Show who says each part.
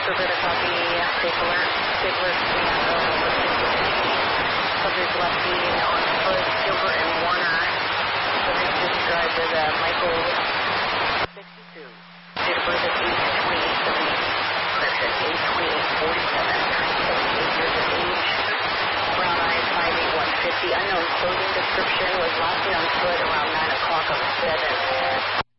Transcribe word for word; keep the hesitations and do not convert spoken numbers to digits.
Speaker 1: Roberta copy, safe alert, safe alert, subject left being on foot, Gilbert and Warner. Subject described as uh, Michael sixty-two. Date of birth is eight twenty-seven, correction, eight twenty-eight forty-seven, seventy-eight years of age, brown eyes, five eight one fifty. Unknown clothing description, was last seen on foot around nine o'clock on the seventh.